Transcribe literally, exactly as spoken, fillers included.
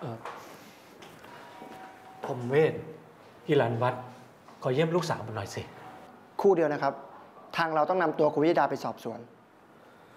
ผมเวทฮิรันวัฒน์ขอเยี่ยมลูกสาวผมหน่อยสิคู่เดียวนะครับทางเราต้องนำตัวคุณวิยดาไปสอบสวน